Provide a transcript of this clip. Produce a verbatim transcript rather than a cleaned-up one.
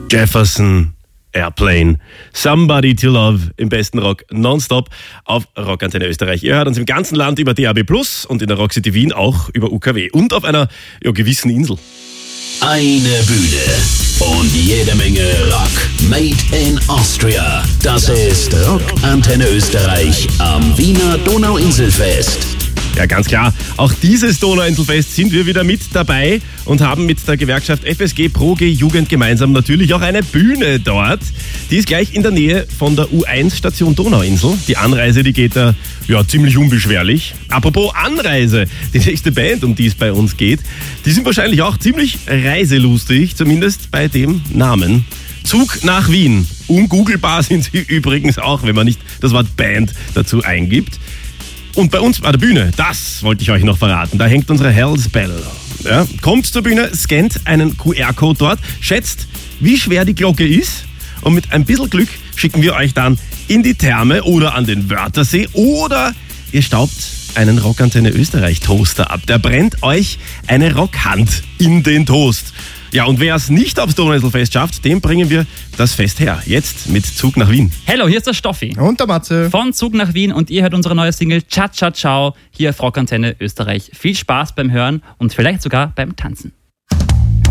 Jefferson Airplane. Somebody to Love im besten Rock nonstop auf Rockantenne Österreich. Ihr hört uns im ganzen Land über D A B plus und in der Rock City Wien auch über U K W und auf einer ja, gewissen Insel. Eine Bühne und jede Menge Rock. Made in Austria. Das ist Rockantenne Österreich am Wiener Donauinselfest. Ja, ganz klar. Auch dieses Donauinselfest sind wir wieder mit dabei und haben mit der Gewerkschaft F S G Pro G Jugend gemeinsam natürlich auch eine Bühne dort. Die ist gleich in der Nähe von der U eins Station Donauinsel. Die Anreise, die geht da ja ziemlich unbeschwerlich. Apropos Anreise, die nächste Band, um die es bei uns geht, die sind wahrscheinlich auch ziemlich reiselustig, zumindest bei dem Namen. Zug nach Wien. Ungooglebar sind sie übrigens auch, wenn man nicht das Wort Band dazu eingibt. Und bei uns an der Bühne, das wollte ich euch noch verraten, da hängt unsere Hells Bell. Ja, kommt zur Bühne, scannt einen Q R-Code dort, schätzt, wie schwer die Glocke ist und mit ein bisschen Glück schicken wir euch dann in die Therme oder an den Wörthersee oder ihr staubt einen Rockantenne Österreich Toaster ab. Der brennt euch eine Rockhand in den Toast. Ja, und wer es nicht aufs Donauinselfest schafft, dem bringen wir das Fest her. Jetzt mit Zug nach Wien. Hallo, hier ist der Stoffi. Und der Matze. Von Zug nach Wien und ihr hört unsere neue Single Cha Cha Ciao hier auf Rockantenne Österreich. Viel Spaß beim Hören und vielleicht sogar beim Tanzen.